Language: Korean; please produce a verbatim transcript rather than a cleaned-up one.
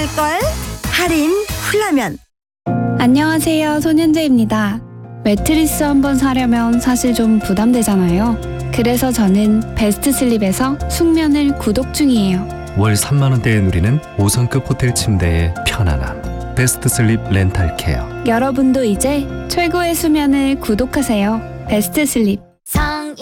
살걸? 할인 훌라면. 안녕하세요, 손현재입니다. 매트리스 한번 사려면 사실 좀 부담되잖아요. 그래서 저는 베스트 슬립에서 숙면을 구독 중이에요. 월 삼만 원대에 누리는 오 성급 호텔 침대의 편안함. 베스트 슬립 렌탈 케어. 여러분도 이제 최고의 수면을 구독하세요. 베스트 슬립.